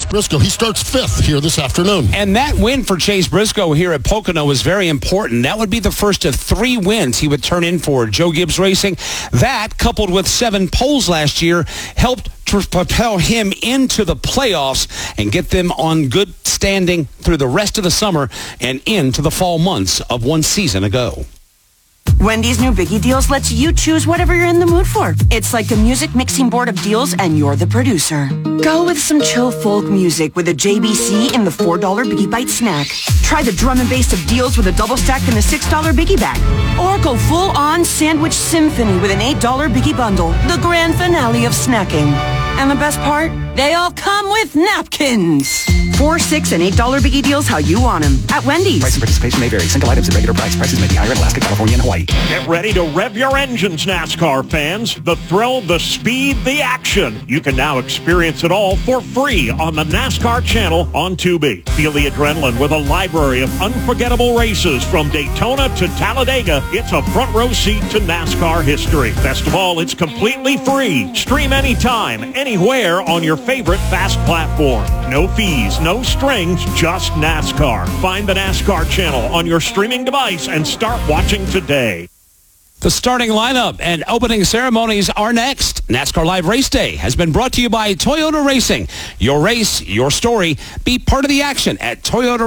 Briscoe, he starts 5th here this afternoon. And that win for Chase Briscoe here at Pocono was very important. That would be the first of 3 wins he would turn in for Joe Gibbs Racing. That, coupled with 7 poles last year, helped to propel him into the playoffs and get them on good standing through the rest of the summer and into the fall months of one season ago. Wendy's new Biggie Deals lets you choose whatever you're in the mood for. It's like a music mixing board of deals and you're the producer. Go with some chill folk music with a JBC in the $4 Biggie Bite snack. Try the drum and bass of deals with a double stack in the $6 Biggie bag. Or go full on sandwich symphony with an $8 Biggie bundle. The grand finale of snacking. And the best part? They all come with napkins. $4, $6, and $8 Biggie Deals how you want them. At Wendy's. Price and participation may vary. Single items at regular price. Prices may be higher in Alaska, California, and Hawaii. Get ready to rev your engines, NASCAR fans. The thrill, the speed, the action. You can now experience it all for free on the NASCAR channel on Tubi. Feel the adrenaline with a library of unforgettable races from Daytona to Talladega. It's a front row seat to NASCAR history. Best of all, it's completely free. Stream anytime, anywhere on your favorite fast platform. No fees, no strings, just NASCAR. Find the NASCAR channel on your streaming device and start watching today. The starting lineup and opening ceremonies are next. NASCAR Live Race Day has been brought to you by Toyota Racing. Your race, your story. Be part of the action at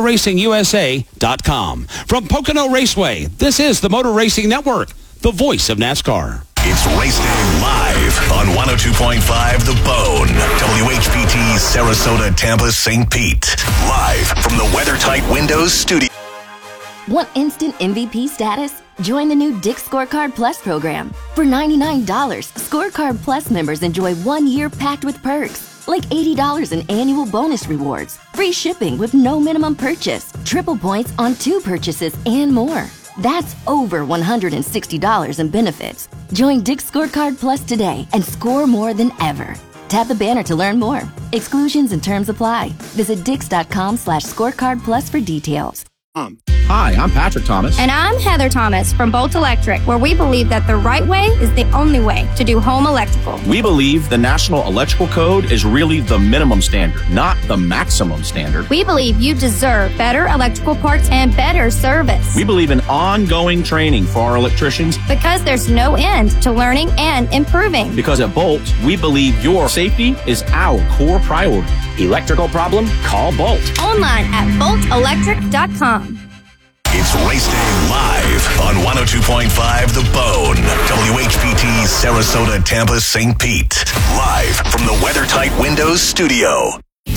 ToyotaRacingUSA.com. From Pocono Raceway, this is the Motor Racing Network, the voice of NASCAR. It's Race Day live on 102.5 The Bone. WHPT, Sarasota, Tampa, St. Pete. Live from the WeatherTight Windows studio. Want instant MVP status? Join the new Dick's Scorecard Plus program. For $99, Scorecard Plus members enjoy 1 year packed with perks, like $80 in annual bonus rewards, free shipping with no minimum purchase, triple points on 2 purchases, and more. That's over $160 in benefits. Join Dick's Scorecard Plus today and score more than ever. Tap the banner to learn more. Exclusions and terms apply. Visit dix.com/scorecard plus for details. Hi, I'm Patrick Thomas. And I'm Heather Thomas from Bolt Electric, where we believe that the right way is the only way to do home electrical. We believe the National Electrical Code is really the minimum standard, not the maximum standard. We believe you deserve better electrical parts and better service. We believe in ongoing training for our electricians. Because there's no end to learning and improving. Because at Bolt, we believe your safety is our core priority. Electrical problem? Call Bolt. Online at boltelectric.com. It's Race Day live on 102.5 The Bone. WHPT, Sarasota, Tampa, St. Pete. Live from the WeatherTight Windows studio.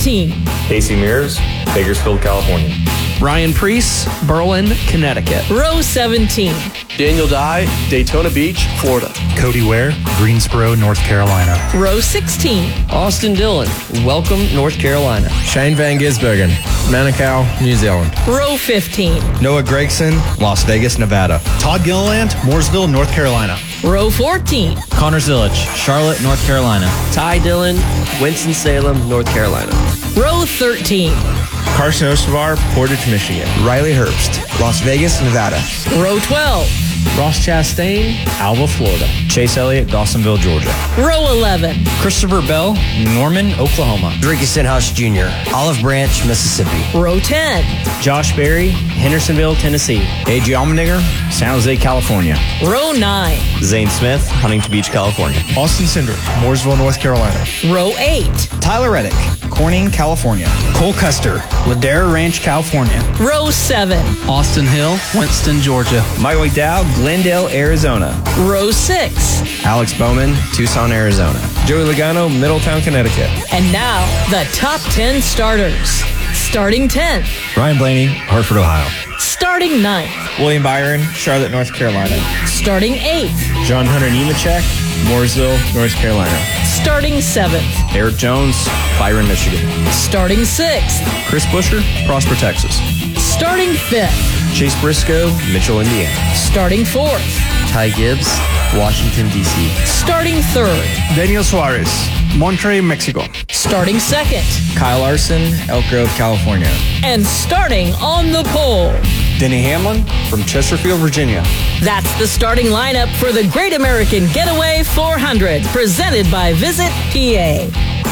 Casey Mears, Bakersfield, California. Ryan Priest, Berlin, Connecticut. Row 17. Daniel Dye, Daytona Beach, Florida. Cody Ware, Greensboro, North Carolina. Row 16. Austin Dillon, Welcome, North Carolina. Shane Van Gisbergen, Manukau, New Zealand. Row 15. Noah Gregson, Las Vegas, Nevada. Todd Gilliland, Mooresville, North Carolina. Row 14. Connor Zillich, Charlotte, North Carolina. Ty Dillon, Winston-Salem, North Carolina. Row 13. Carson Ostovar, Portage, Michigan. Riley Herbst, Las Vegas, Nevada. Row 12. Ross Chastain, Alva, Florida. Chase Elliott, Dawsonville, Georgia. Row 11. Christopher Bell, Norman, Oklahoma. Ricky Stenhouse Jr., Olive Branch, Mississippi. Row 10. Josh Berry, Hendersonville, Tennessee. A.J. Allmendinger, San Jose, California. Row 9. Zane Smith, Huntington Beach, California. Austin Cindric, Mooresville, North Carolina. Row 8. Tyler Reddick, Corning, California. Cole Custer, Ladera Ranch, California. Row 7. Austin Hill, Winston, Georgia. Michael McDowell, Glendale, Arizona. Row 6. Alex Bowman, Tucson, Arizona. Joey Logano, Middletown, Connecticut. And now, the top 10 starters. Starting 10th. Ryan Blaney, Hartford, Ohio. Starting 9th. William Byron, Charlotte, North Carolina. Starting 8th. John Hunter Nemechek, Mooresville, North Carolina. Starting 7th. Eric Jones, Byron, Michigan. Starting 6th. Chris Busher, Prosper, Texas. Starting 5th. Chase Briscoe, Mitchell, Indiana. Starting 4th. Ty Gibbs, Washington, D.C. Starting 3rd. Daniel Suarez, Monterrey, Mexico. Starting 2nd. Kyle Larson, Elk Grove, California. And starting on the pole, Denny Hamlin from Chesterfield, Virginia. That's the starting lineup for the Great American Getaway 400, presented by Visit PA.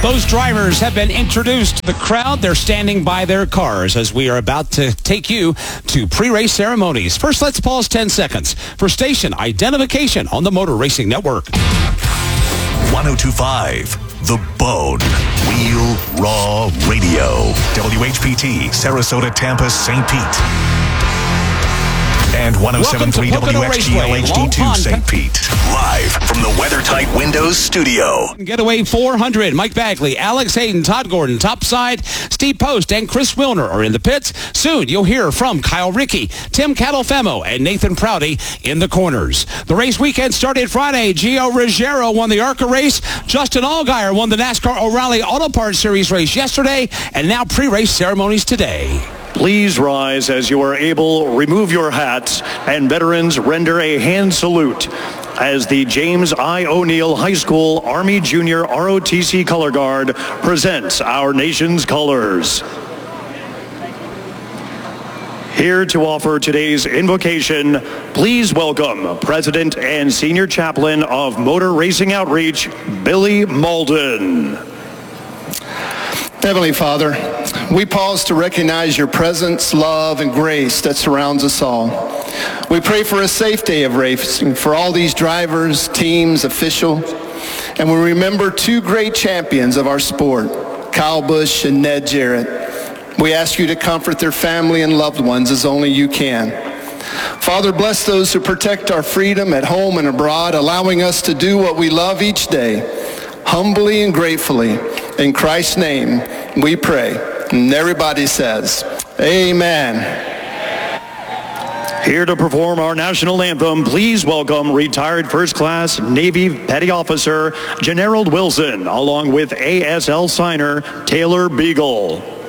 Those drivers have been introduced to the crowd. They're standing by their cars as we are about to take you to pre-race ceremonies. First, let's pause 10 seconds for station identification on the Motor Racing Network. 1025, The Bone, Wheel Raw Radio, WHPT, Sarasota, Tampa, St. Pete. And 107.3 WXGL HD2 St. Pete. Live from the WeatherTight Windows studio. Getaway 400. Mike Bagley, Alex Hayden, Todd Gordon, topside. Steve Post and Chris Wilner are in the pits. Soon you'll hear from Kyle Rickey, Tim Catalfemo, and Nathan Prouty in the corners. The race weekend started Friday. Gio Ruggiero won the ARCA race. Justin Allgaier won the NASCAR O'Reilly Auto Parts Series race yesterday. And now pre-race ceremonies today. Please rise as you are able, remove your hats, and veterans render a hand salute as the James I. O'Neill High School Army Junior ROTC Color Guard presents our nation's colors. Here to offer today's invocation, please welcome President and Senior Chaplain of Motor Racing Outreach, Billy Malden. Heavenly Father, we pause to recognize your presence, love, and grace that surrounds us all. We pray for a safe day of racing for all these drivers, teams, officials, and we remember two great champions of our sport, Kyle Busch and Ned Jarrett. We ask you to comfort their family and loved ones as only you can. Father, bless those who protect our freedom at home and abroad, allowing us to do what we love each day, humbly and gratefully. In Christ's name, we pray. And everybody says, amen. Here to perform our national anthem, please welcome retired first class Navy Petty Officer Generald Wilson, along with ASL signer Taylor Beagle.